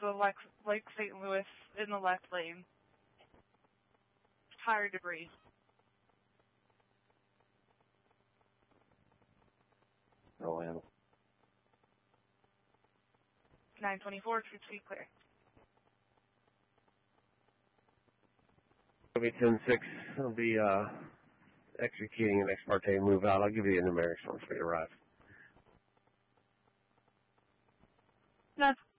of Lake St. Louis in the left lane. Tire debris. Roll handle. 924, 2 speed clear. It'll be 10-6. I'll be executing an ex parte move out. I'll give you the numerics once we arrive. That's